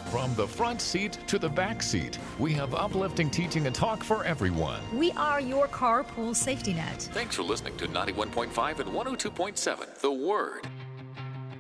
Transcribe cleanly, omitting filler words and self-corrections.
From the front seat to the back seat, we have uplifting teaching and talk for everyone. We are your carpool safety net. Thanks for listening to 91.5 and 102.7 The Word.